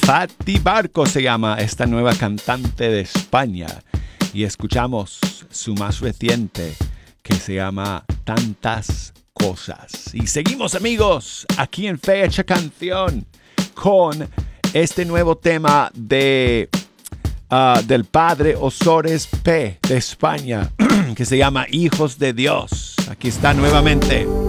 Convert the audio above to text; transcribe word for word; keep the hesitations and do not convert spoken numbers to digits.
Fati Barco se llama esta nueva cantante de España. Y escuchamos su más reciente, que se llama Tantas Cosas. Y seguimos, amigos, aquí en Fecha Canción con este nuevo tema de uh, del padre Ozores P de España, que se llama Hijos de Dios. Aquí está nuevamente.